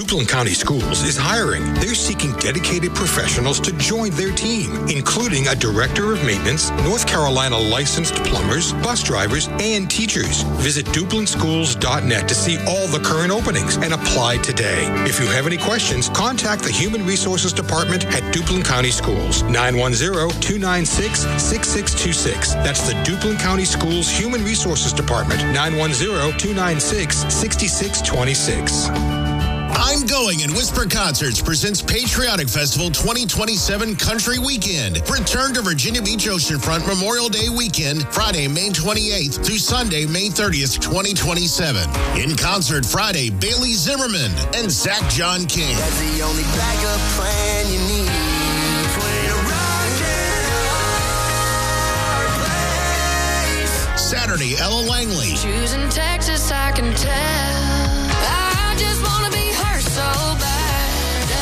Duplin County Schools is hiring. They're seeking dedicated professionals to join their team, including a director of maintenance, North Carolina licensed plumbers, bus drivers, and teachers. Visit DuplinSchools.net to see all the current openings and apply today. If you have any questions, contact the Human Resources Department at Duplin County Schools, 910-296-6626. That's the Duplin County Schools Human Resources Department, 910-296-6626. I'm Going and Whisper Concerts presents Patriotic Festival 2027 Country Weekend. Return to Virginia Beach Oceanfront Memorial Day Weekend, Friday, May 28th through Sunday, May 30th, 2027. In concert Friday, Bailey Zimmerman and Zach John King. That's the only backup plan you need. Saturday, Ella Langley. Choosing Texas, I can tell. I just want to be her so bad.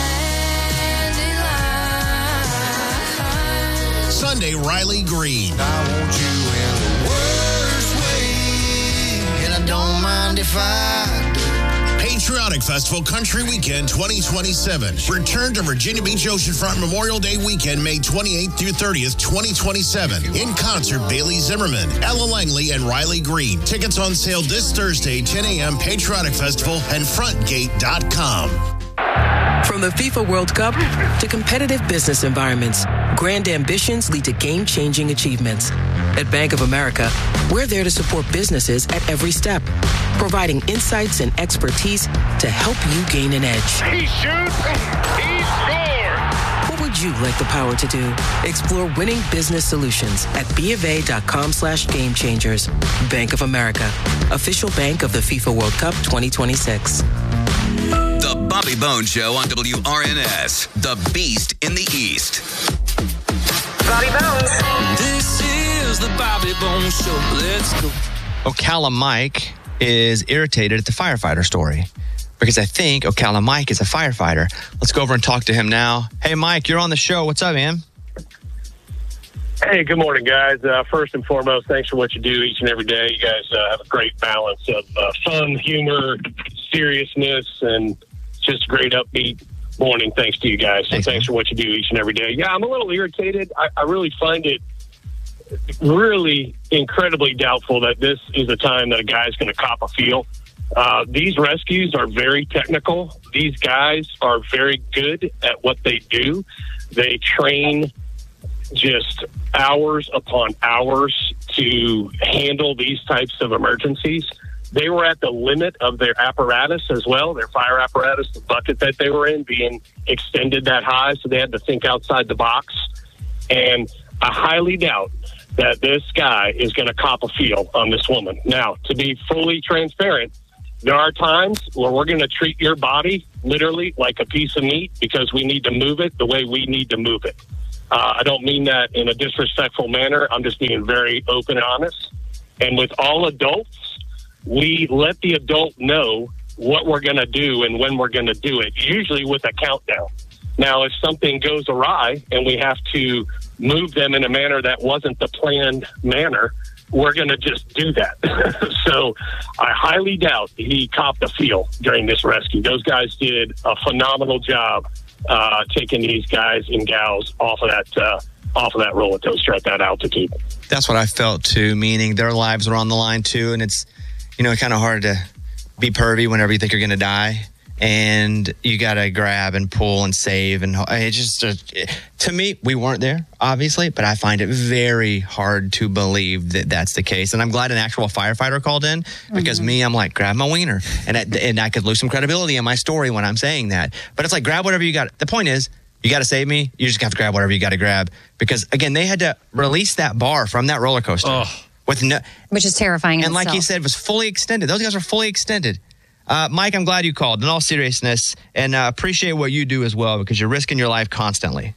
Dandelion. Sunday, Riley Green. I want you in the worst way, and I don't mind if I do. Patriotic Festival Country Weekend 2027. Return to Virginia Beach Oceanfront Memorial Day Weekend, May 28th through 30th, 2027. In concert, Bailey Zimmerman, Ella Langley, and Riley Green. Tickets on sale this Thursday, 10 a.m. Patriotic Festival and frontgate.com. From the FIFA World Cup to competitive business environments, grand ambitions lead to game-changing achievements. At Bank of America, we're there to support businesses at every step, providing insights and expertise to help you gain an edge. He shoots, he scores! What would you like the power to do? Explore winning business solutions at BofA.com/gamechangers. Bank of America, official bank of the FIFA World Cup 2026. The Bobby Bones Show on WRNS, the Beast in the East. Bobby Bones. This is the Bobby Bones Show. Let's go. Ocala Mike is irritated at the firefighter story because I think Ocala Mike is a firefighter. Let's go over and talk to him now. Hey, Mike, you're on the show. What's up, man? Hey, good morning, guys. First and foremost, thanks for what you do each and every day. You guys have a great balance of fun, humor, seriousness, and just a great upbeat morning. Thanks to you guys. So thanks for what you do each and every day. Yeah, I'm a little irritated. I really find it really incredibly doubtful that this is a time that a guy's going to cop a feel. These rescues are very technical. These guys are very good at what they do. They train just hours upon hours to handle these types of emergencies. They were at the limit of their apparatus as well, their fire apparatus, the bucket that they were in being extended that high, so they had to think outside the box. And I highly doubt that this guy is going to cop a feel on this woman. Now, to be fully transparent, there are times where we're going to treat your body literally like a piece of meat because we need to move it the way we need to move it. I don't mean that in a disrespectful manner. I'm just being very open and honest. And with all adults, we let the adult know what we're going to do and when we're going to do it, usually with a countdown. Now, if something goes awry and we have to move them in a manner that wasn't the planned manner, we're going to just do that. So I highly doubt he copped a feel during this rescue. Those guys did a phenomenal job taking these guys and gals off of that roller coaster at that altitude. That's what I felt too, meaning their lives are on the line too, and it's, kind of hard to be pervy whenever you think you're going to die, and you got to grab and pull and save, and it just, to me, we weren't there, obviously, but I find it very hard to believe that that's the case, and I'm glad an actual firefighter called in, because me, I'm like, grab my wiener, and I could lose some credibility in my story when I'm saying that, but it's like, grab whatever you got. The point is, you got to save me, you just have to grab whatever you got to grab, because, again, they had to release that bar from that roller coaster. Oh. Which is terrifying. And like he said, it was fully extended. Those guys are fully extended. Mike, I'm glad you called. In all seriousness, and appreciate what you do as well, because you're risking your life constantly.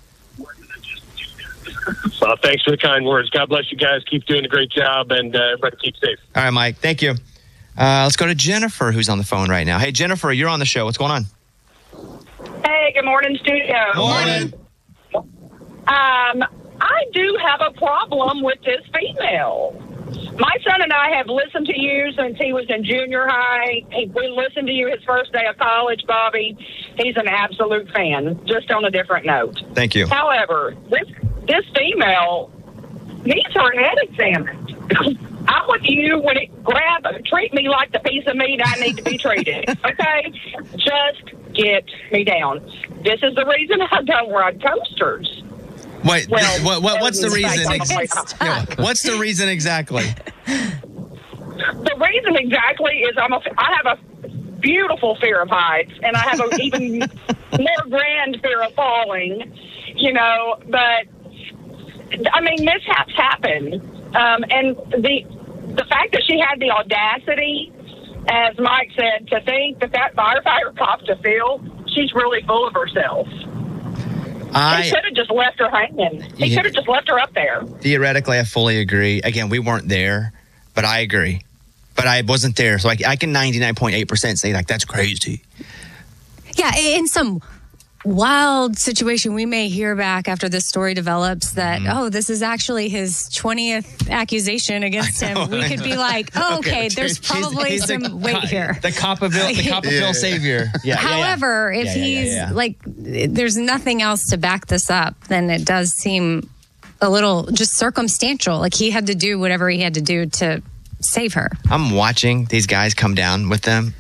Thanks for the kind words. God bless you guys. Keep doing a great job, and everybody keep safe. All right, Mike. Thank you. Let's go to Jennifer, who's on the phone right now. Hey, Jennifer, you're on the show. What's going on? Hey, good morning, studio. Morning. I do have a problem with this female. My son and I have listened to you since he was in junior high. We listened to you his first day of college, Bobby. He's an absolute fan, just on a different note. Thank you. However, this female needs her head examined. I'm with you when treat me like the piece of meat I need to be treated. Okay? Just get me down. This is the reason I don't ride coasters. Wait, what's the reason? What's the reason exactly? The reason exactly is I have a beautiful fear of heights, and I have an even more grand fear of falling, but I mean, mishaps happen. And the fact that she had the audacity, as Mike said, to think that firefighter copped a feel, she's really full of herself. He could have just left her hanging. He could have just left her up there. Theoretically, I fully agree. Again, we weren't there, but I agree. But I wasn't there, so I can 99.8% say, that's crazy. Yeah, in some wild situation, we may hear back after this story develops that, this is actually his 20th accusation against him. We could be like, okay, there's probably some weight here. The Coppaville savior. Yeah. However, if he's there's nothing else to back this up, then it does seem a little just circumstantial. Like he had to do whatever he had to do to save her. I'm watching these guys come down with them.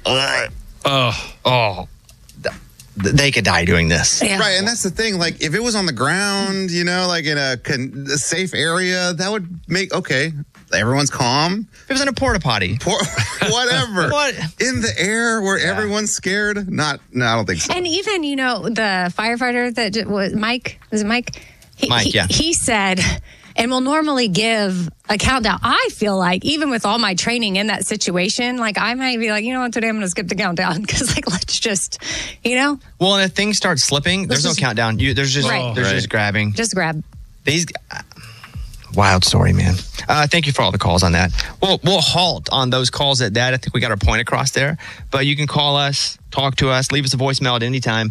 They could die doing this. Yeah. Right, and that's the thing. Like, if it was on the ground, in a safe area, that would make, everyone's calm. If it was in a porta potty. Whatever. What? In the air where everyone's scared? No, I don't think so. And even, the firefighter that was Mike, he said, and we'll normally give a countdown. I feel like even with all my training in that situation, I might be like, today I'm going to skip the countdown because let's just, Well, and if things start slipping, there's no countdown. There's just grabbing. Just grab. These wild story, man. Thank you for all the calls on that. We'll halt on those calls at that. I think we got our point across there. But you can call us, talk to us, leave us a voicemail at any time.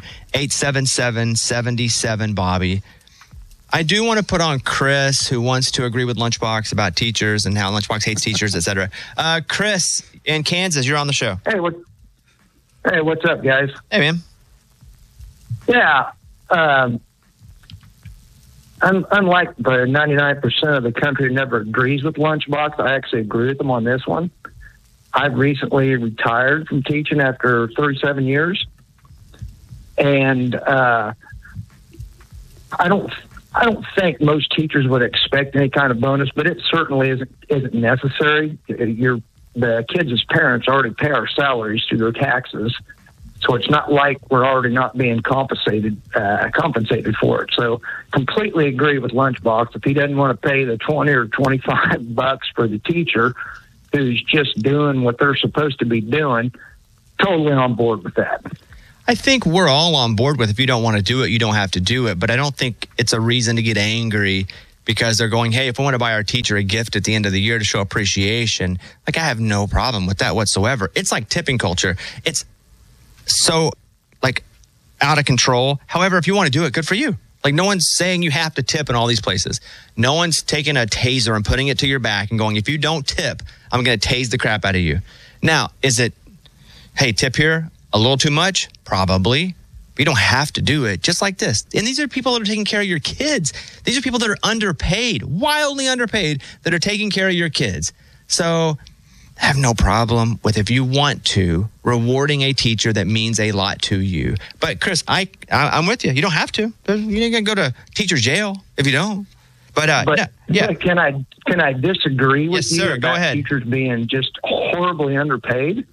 877-77-BOBBY. I do want to put on Chris, who wants to agree with Lunchbox about teachers and how Lunchbox hates teachers, etc. Chris in Kansas, you're on the show. Hey, what's up, guys? Hey, man. Yeah. Unlike the 99% of the country who never agrees with Lunchbox, I actually agree with them on this one. I've recently retired from teaching after 37 years. And I don't think most teachers would expect any kind of bonus, but it certainly isn't necessary. The kids' parents already pay our salaries through their taxes, so it's not like we're already not being compensated for it. So completely agree with Lunchbox. If he doesn't want to pay the $20 or $25 for the teacher who's just doing what they're supposed to be doing, totally on board with that. I think we're all on board with if you don't want to do it, you don't have to do it. But I don't think it's a reason to get angry because they're going, hey, if we want to buy our teacher a gift at the end of the year to show appreciation, I have no problem with that whatsoever. It's like tipping culture. It's so out of control. However, if you want to do it, good for you. No one's saying you have to tip in all these places. No one's taking a taser and putting it to your back and going, if you don't tip, I'm going to tase the crap out of you. Now, is it, hey, tip here? A little too much? Probably. But you don't have to do it. Just like this. And these are people that are taking care of your kids. These are people that are underpaid, wildly underpaid, that are taking care of your kids. So I have no problem with, if you want to, rewarding a teacher that means a lot to you. But Chris, I'm with you. You don't have to. You're not going to go to teacher's jail if you don't. But can I disagree with you sir, about teachers being just horribly underpaid?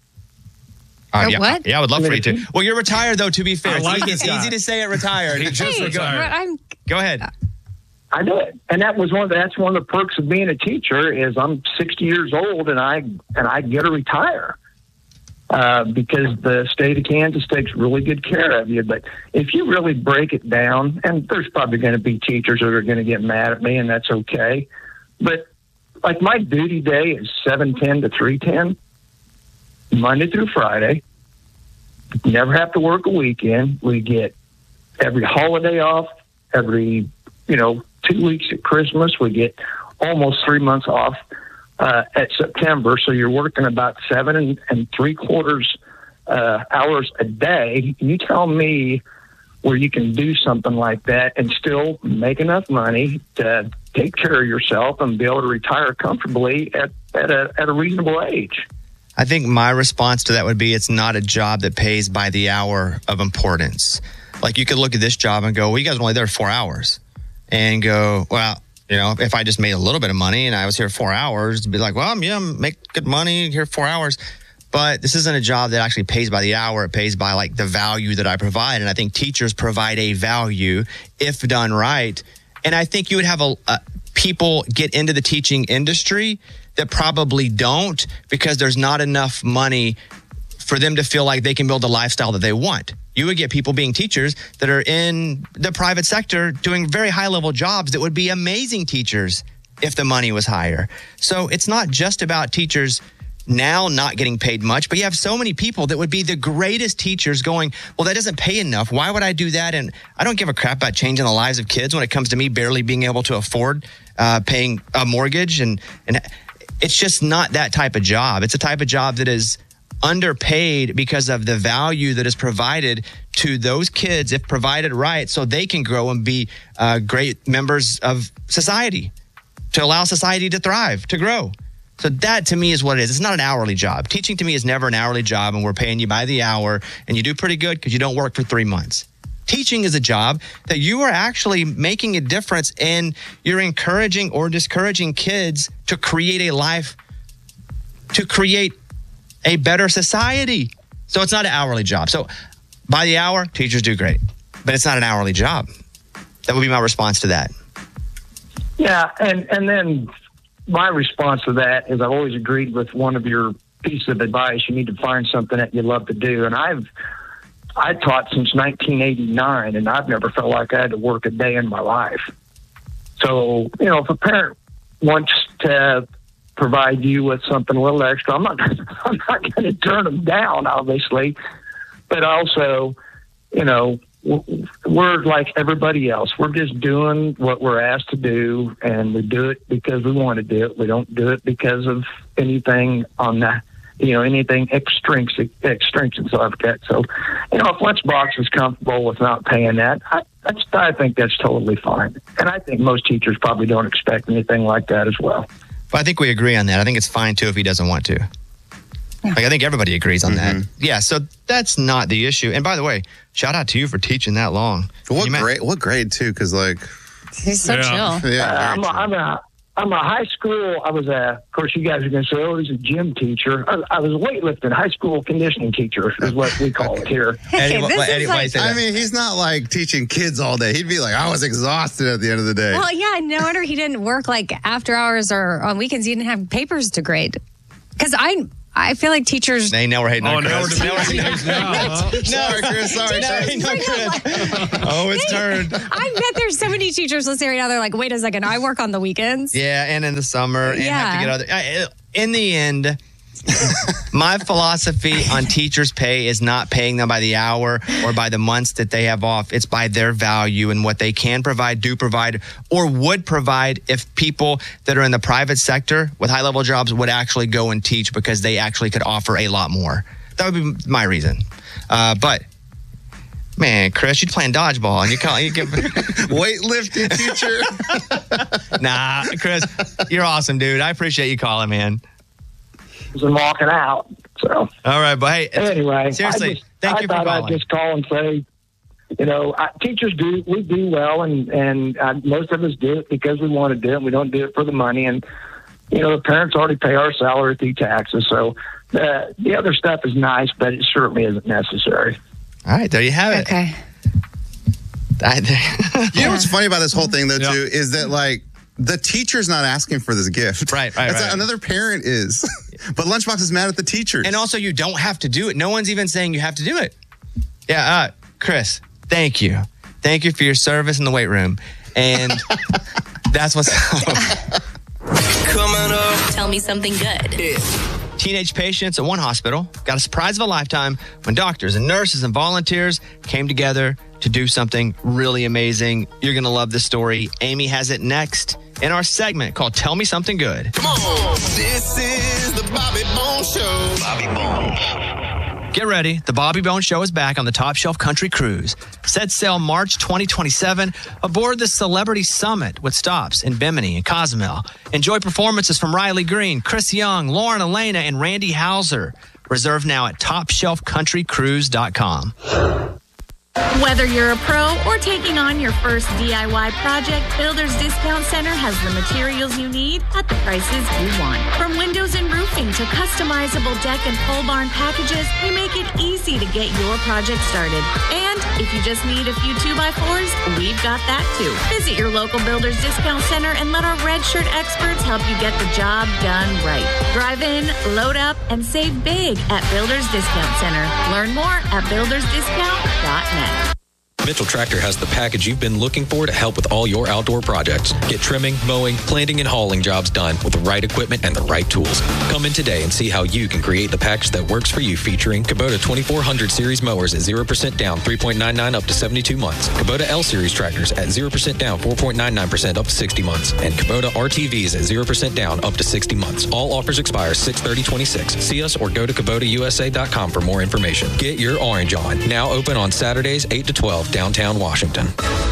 What? Yeah, I would love for you to. Well, you're retired, though, to be fair. It's easy to say it retired. He just retired. Go ahead. I did. And that's one of the perks of being a teacher is I'm 60 years old and I get to retire because the state of Kansas takes really good care of you. But if you really break it down, and there's probably going to be teachers that are going to get mad at me, and that's okay. But my duty day is 7:10 to 3:10. Monday through Friday. Never have to work a weekend. We get every holiday off, every 2 weeks at Christmas. We get almost 3 months off. at September, so you're working about 7 3/4 hours a day. You tell me where you can do something like that and still make enough money to take care of yourself and be able to retire comfortably at a reasonable age. I think my response to that would be it's not a job that pays by the hour of importance. Like you could look at this job and go, well, you guys are only there 4 hours, and go, well, you know, if I just made a little bit of money and I was here 4 hours, it'd be like, well, yeah, make good money here 4 hours. But this isn't a job that actually pays by the hour. It pays by like the value that I provide. And I think teachers provide a value if done right. And I think you would have people get into the teaching industry that probably don't, because there's not enough money for them to feel like they can build the lifestyle that they want. You would get people being teachers that are in the private sector doing very high level jobs that would be amazing teachers if the money was higher. So it's not just about teachers now not getting paid much, but you have so many people that would be the greatest teachers going, well, that doesn't pay enough. Why would I do that? And I don't give a crap about changing the lives of kids when it comes to me barely being able to afford paying a mortgage. And it's just not that type of job. It's a type of job that is underpaid because of the value that is provided to those kids if provided right, so they can grow and be great members of society, to allow society to thrive, to grow. So that to me is what it is. It's not an hourly job. Teaching to me is never an hourly job, and we're paying you by the hour, and you do pretty good because you don't work for 3 months. Teaching is a job that you are actually making a difference, and you're encouraging or discouraging kids to create a life, to create a better society. So it's not an hourly job. So by the hour, teachers do great, but it's not an hourly job. That would be my response to that. Yeah, and then my response to that is I've always agreed with one of your pieces of advice. You need to find something that you love to do. And I taught since 1989, and I've never felt like I had to work a day in my life. So, you know, if a parent wants to provide you with something a little extra, I'm not going to turn them down, obviously. But also, you know, we're like everybody else. We're just doing what we're asked to do, and we do it because we want to do it. We don't do it because of anything on that, you know, anything extrinsic like that. So, you know, if Lunchbox is comfortable with not paying that, I think that's totally fine. And I think most teachers probably don't expect anything like that as well. But I think we agree on that. I think it's fine, too, if he doesn't want to. Like, I think everybody agrees on that. Yeah, so that's not the issue. And by the way, shout out to you for teaching that long. What grade, too? Because, like... He's so chill. Yeah, I'm a high school. I was of course, you guys are going to say, oh, he's a gym teacher. I was a weightlifting, high school conditioning teacher is what we call it here. I mean, he's not like teaching kids all day. He'd be like, I was exhausted at the end of the day. Well, yeah, no wonder he didn't work like after hours or on weekends. He didn't have papers to grade. Because I feel like teachers... They know we're hating on Chris. Sorry, Chris. Oh, it's turned. I bet there's so many teachers listening right now. They're like, wait a second, I work on the weekends. Yeah, and in the summer. And have to get other... In the end, my philosophy on teachers' pay is not paying them by the hour or by the months that they have off. It's by their value and what they can provide, do provide, or would provide if people that are in the private sector with high-level jobs would actually go and teach because they actually could offer a lot more. That would be my reason. But, man, Chris, you're playing dodgeball and you give weightlifting teacher. Nah, Chris, you're awesome, dude. I appreciate you calling, man. I'm walking out. So all right, but hey, anyway, seriously, thank you for calling. I'd just call and say, you know, teachers do well, and most of us do it because we want to do it. We don't do it for the money, and you know, the parents already pay our salary through taxes. So the other stuff is nice, but it certainly isn't necessary. All right, there you have it. Okay. You know what's funny about this whole thing, though, too, is that like. The teacher's not asking for this gift. Right. Another parent is. But Lunchbox is mad at the teachers. And also, you don't have to do it. No one's even saying you have to do it. Yeah, Chris, thank you. Thank you for your service in the weight room. And that's what's up. Coming up. Tell me something good. Teenage patients at one hospital got a surprise of a lifetime when doctors and nurses and volunteers came together to do something really amazing. You're going to love this story. Amy has it next in our segment called Tell Me Something Good. Come on. This is the Bobby Bones Show. Bobby Bones. Get ready. The Bobby Bones Show is back on the Top Shelf Country Cruise. Set sail March 2027 aboard the Celebrity Summit with stops in Bimini and Cozumel. Enjoy performances from Riley Green, Chris Young, Lauren Elena, and Randy Houser. Reserve now at TopShelfCountryCruise.com. Whether you're a pro or taking on your first DIY project, Builders Discount Center has the materials you need at the prices you want. From windows and roofing to customizable deck and pole barn packages, we make it easy to get your project started. And if you just need a few 2x4s, we've got that too. Visit your local Builders Discount Center and let our Red Shirt experts help you get the job done right. Drive in, load up, and save big at Builders Discount Center. Learn more at buildersdiscount.net. Mitchell Tractor has the package you've been looking for to help with all your outdoor projects. Get trimming, mowing, planting, and hauling jobs done with the right equipment and the right tools. Come in today and see how you can create the package that works for you, featuring Kubota 2400 Series mowers at 0% down, 3.99 up to 72 months. Kubota L Series tractors at 0% down, 4.99% up to 60 months. And Kubota RTVs at 0% down, up to 60 months. All offers expire 6/30/26. See us or go to KubotaUSA.com for more information. Get your orange on. Now open on Saturdays 8 to 12. Downtown Washington.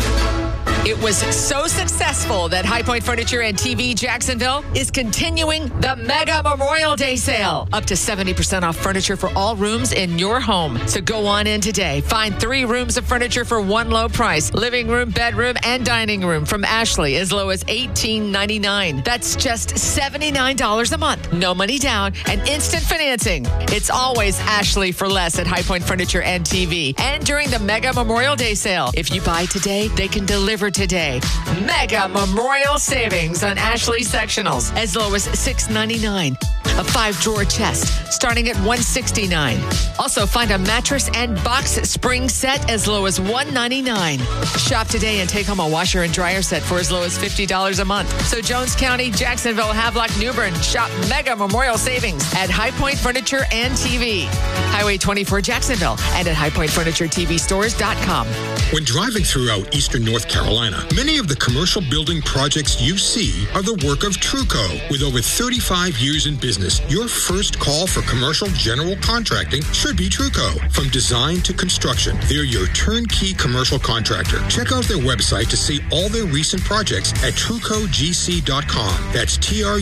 It was so successful that High Point Furniture and TV Jacksonville is continuing the Mega Memorial Day sale. Up to 70% off furniture for all rooms in your home. So go on in today. Find 3 rooms of furniture for one low price. Living room, bedroom, and dining room from Ashley as low as $18.99. That's just $79 a month. No money down and instant financing. It's always Ashley for less at High Point Furniture and TV. And during the Mega Memorial Day sale, if you buy today, they can deliver today. Mega Memorial savings on Ashley sectionals as low as $6.99. A 5-drawer chest starting at $169. Also find a mattress and box spring set as low as $199. Shop today and take home a washer and dryer set for as low as $50 a month. So Jones County, Jacksonville, Havelock, New Bern, shop Mega Memorial savings at High Point Furniture and TV. Highway 24 Jacksonville and at highpointfurnituretvstores.com. When driving throughout eastern North Carolina, many of the commercial building projects you see are the work of Truco. With over 35 years in business, your first call for commercial general contracting should be Truco. From design to construction, they're your turnkey commercial contractor. Check out their website to see all their recent projects at TrucoGC.com. That's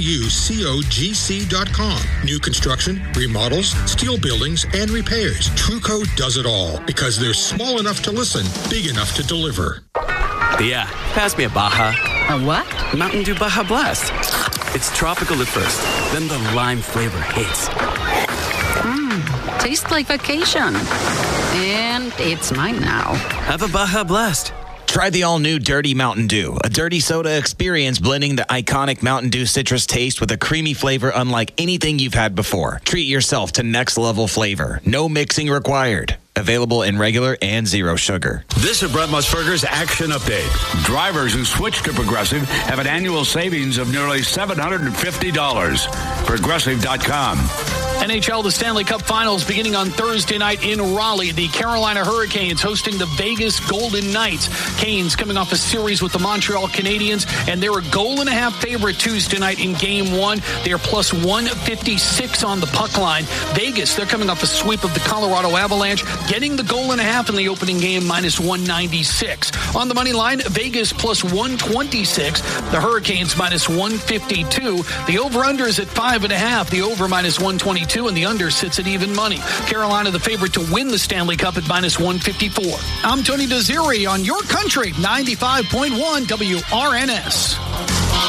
TRUCOGC.com. New construction, remodels, steel buildings, and repairs. Truco does it all because they're small enough to listen, big enough to deliver. Yeah, pass me a Baja. A what? Mountain Dew Baja Blast. It's tropical at first, then the lime flavor hits. Tastes like vacation. And it's mine now. Have a Baja Blast. Try the all-new Dirty Mountain Dew, a dirty soda experience blending the iconic Mountain Dew citrus taste with a creamy flavor unlike anything you've had before. Treat yourself to next-level flavor. No mixing required. Available in regular and zero sugar. This is Brett Musburger's Action Update. Drivers who switch to Progressive have an annual savings of nearly $750. Progressive.com. NHL, the Stanley Cup Finals beginning on Thursday night in Raleigh. The Carolina Hurricanes hosting the Vegas Golden Knights. Canes coming off a series with the Montreal Canadiens, and they're a 1.5 favorite Tuesday night in Game 1. They are plus 156 on the puck line. Vegas, they're coming off a sweep of the Colorado Avalanche, getting the 1.5 in the opening game, minus 196. On the money line, Vegas plus 126. The Hurricanes minus 152. The over-under is at 5.5. The over minus 122. And the under sits at even money. Carolina, the favorite to win the Stanley Cup at minus 154. I'm Tony Desiri on your country, 95.1 WRNS.